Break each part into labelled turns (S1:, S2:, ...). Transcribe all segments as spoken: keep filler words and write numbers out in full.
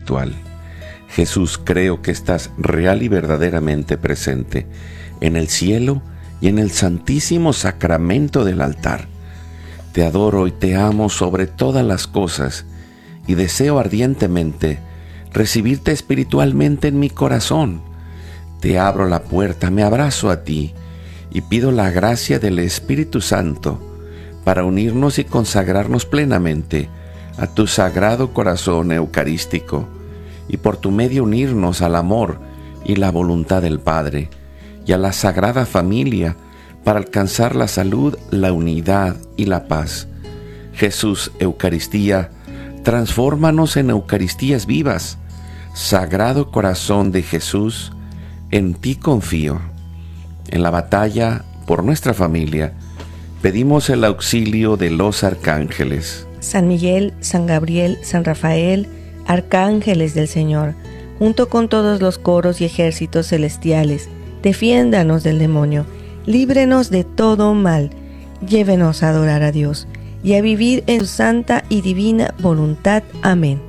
S1: espiritual. Jesús, creo que estás real y verdaderamente presente en el cielo y en el santísimo sacramento del altar. Te adoro y te amo sobre todas las cosas y deseo ardientemente recibirte espiritualmente en mi corazón. Te abro la puerta, me abrazo a ti y pido la gracia del Espíritu Santo para unirnos y consagrarnos plenamente a tu sagrado corazón eucarístico y por tu medio unirnos al amor y la voluntad del Padre y a la Sagrada Familia para alcanzar la salud, la unidad y la paz. Jesús, Eucaristía, transfórmanos en Eucaristías vivas. Sagrado Corazón de Jesús, en ti confío. En la batalla por nuestra familia, pedimos el auxilio de los arcángeles.
S2: San Miguel, San Gabriel, San Rafael, arcángeles del Señor, junto con todos los coros y ejércitos celestiales, defiéndanos del demonio, líbrenos de todo mal, llévenos a adorar a Dios y a vivir en su santa y divina voluntad. Amén.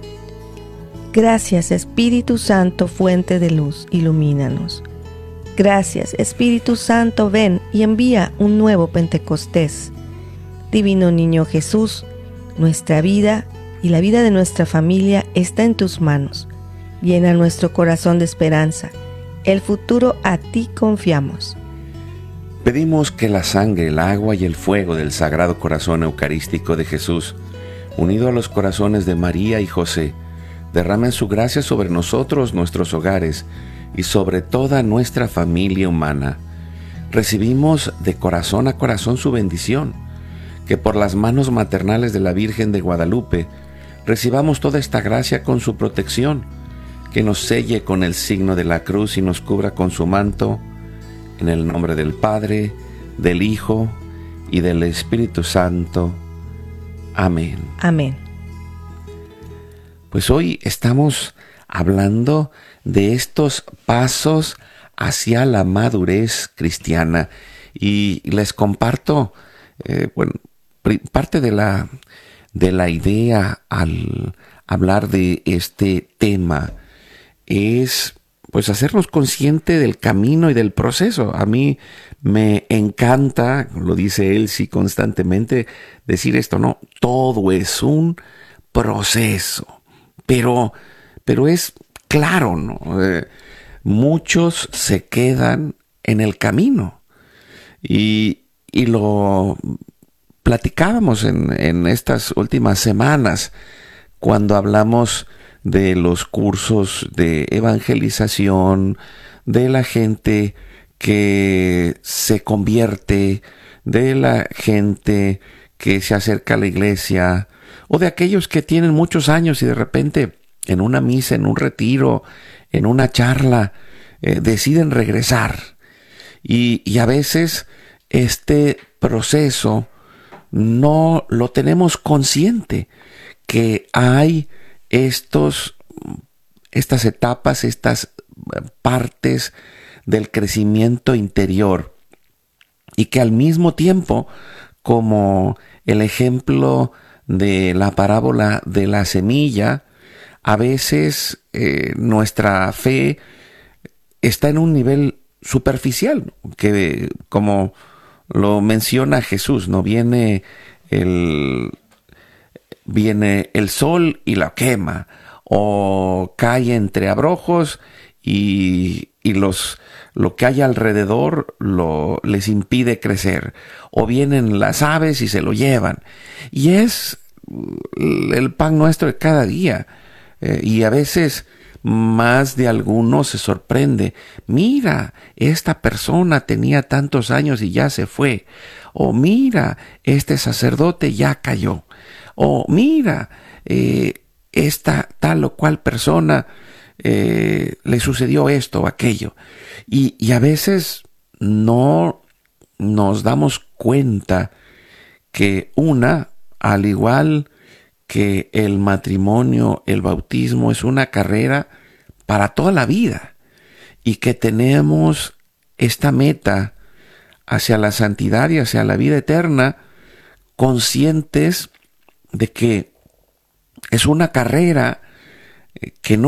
S2: Gracias, Espíritu Santo, fuente de luz, ilumínanos. Gracias, Espíritu Santo, ven y envía un nuevo Pentecostés. Divino Niño Jesús, nuestra vida y la vida de nuestra familia está en tus manos. Llena nuestro corazón de esperanza. El futuro a ti confiamos.
S1: Pedimos que la sangre, el agua y el fuego del Sagrado Corazón Eucarístico de Jesús, unido a los corazones de María y José, derramen su gracia sobre nosotros, nuestros hogares y sobre toda nuestra familia humana. Recibimos de corazón a corazón su bendición, que por las manos maternales de la Virgen de Guadalupe recibamos toda esta gracia con su protección, que nos selle con el signo de la cruz y nos cubra con su manto, en el nombre del Padre, del Hijo y del Espíritu Santo. Amén.
S2: Amén.
S1: Pues hoy estamos hablando de estos pasos hacia la madurez cristiana y les comparto eh, bueno, parte de la, de la idea al hablar de este tema es pues hacernos consciente del camino y del proceso. A mí me encanta, lo dice Elsie constantemente, decir esto, ¿no? Todo es un proceso, pero, pero es claro, ¿no? Eh, muchos se quedan en el camino y, y lo platicábamos en, en estas últimas semanas cuando hablamos de los cursos de evangelización, de la gente que se convierte, de la gente que se acerca a la iglesia, o de aquellos que tienen muchos años y de repente en una misa, en un retiro, en una charla, eh, deciden regresar. Y, y a veces este proceso no lo tenemos consciente, que hay estos, estas etapas, estas partes del crecimiento interior y que al mismo tiempo, como el ejemplo de la parábola de la semilla, a veces eh, nuestra fe está en un nivel superficial, que como lo menciona Jesús, no viene el viene el sol y la quema, o cae entre abrojos y, y los, lo que hay alrededor lo, les impide crecer, o vienen las aves y se lo llevan. Y es el pan nuestro de cada día. Eh, y a veces más de alguno se sorprende. Mira, esta persona tenía tantos años y ya se fue. O mira, este sacerdote ya cayó. O mira, eh, esta tal o cual persona eh, le sucedió esto o aquello. Y, y a veces no nos damos cuenta que una, al igual que el matrimonio, el bautismo, es una carrera para toda la vida y que tenemos esta meta hacia la santidad y hacia la vida eterna, conscientes de que es una carrera que no